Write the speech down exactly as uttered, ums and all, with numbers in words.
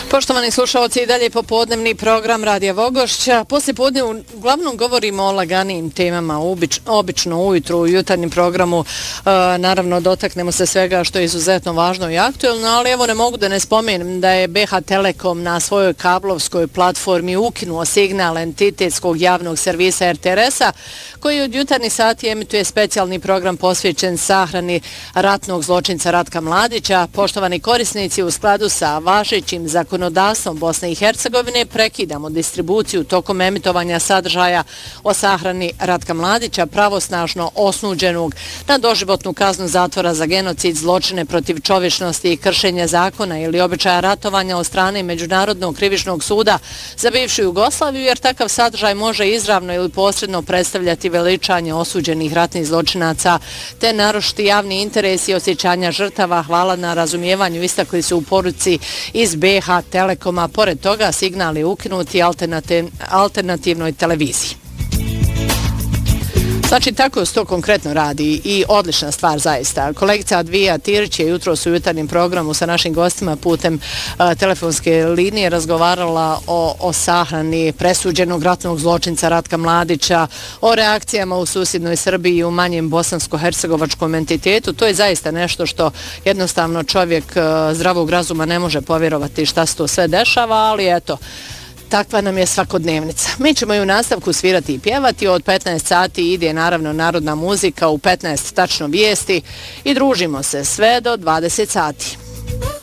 Poštovani slušalci, i dalje popodnevni program Radija Vogošća. Poslije podne uglavnom govorimo o laganijim temama, obič, obično ujutru u jutarnjem programu. E, naravno, dotaknemo se svega što je izuzetno važno i aktuelno, ali evo ne mogu da ne spomenem da je B H Telekom na svojoj kablovskoj platformi ukinuo signal entitetskog javnog servisa R T R S-a, koji od jutarnjih sati emituje specijalni program posvećen sahrani ratnog zločinca Ratka Mladića. Poštovani korisnici, u skladu sa važećim zakonodavstvom Bosne i Hercegovine prekidamo distribuciju tokom emitovanja sadržaja o sahrani Ratka Mladića, pravosnažno osuđenog na doživotnu kaznu zatvora za genocid, zločine protiv čovječnosti i kršenje zakona ili običaja ratovanja od strane Međunarodnog krivičnog suda za bivšu Jugoslaviju, jer takav sadržaj može izravno ili posredno predstavljati veličanje osuđenih ratnih zločinaca te narušiti javni interes i osjećanja žrtava. Hvala na razumijevanju, istakli su u poruci iz B H Telekoma. Pored toga, signal je ukinut i alternativ, alternativnoj televiziji. Znači, tako se to konkretno radi i odlična stvar zaista. Kolegica Advija Tirić je jutros u jutarnjem programu sa našim gostima putem uh, telefonske linije razgovarala o, o sahrani presuđenog ratnog zločinca Ratka Mladića, o reakcijama u susjednoj Srbiji i u manjem bosansko-hercegovačkom entitetu. To je zaista nešto što jednostavno čovjek uh, zdravog razuma ne može povjerovati šta se to sve dešava, ali eto, takva nam je svakodnevnica. Mi ćemo i u nastavku svirati i pjevati. Od petnaest sati ide naravno narodna muzika, u petnaest tačno vijesti i družimo se sve do dvadeset sati.